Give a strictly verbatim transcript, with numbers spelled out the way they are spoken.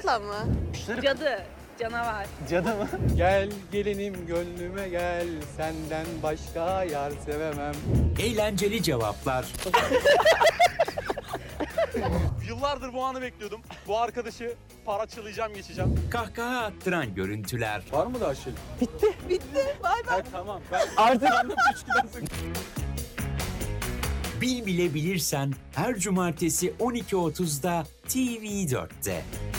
Yarasa mı? Cadı, canavar. Cadı mı? Gel gelinim gönlüme gel, senden başka yar sevemem. Eğlenceli cevaplar, Yıllardır bu anı bekliyordum. Bu arkadaşı paraçalayacağım, geçeceğim. kahkaha attıran görüntüler, Var mı daha şey? Bitti. Bay bay. Ha, tamam. Ben artık anladım üçgüden bil bile bilirsen her cumartesi on iki otuzda T V dörtte.